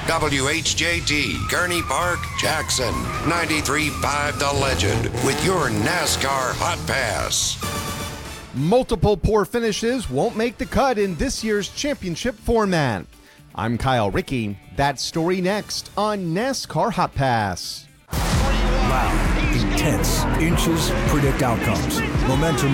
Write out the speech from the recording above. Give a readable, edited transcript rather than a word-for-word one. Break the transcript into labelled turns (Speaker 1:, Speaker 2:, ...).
Speaker 1: WHJT, Kearney Park, Jackson. 93.5 The Legend with your NASCAR Hot Pass.
Speaker 2: Multiple poor finishes won't make the cut in this year's championship format. I'm Kyle Rickey. That story next on NASCAR Hot Pass.
Speaker 3: Loud, intense, inches, predict outcomes. Momentum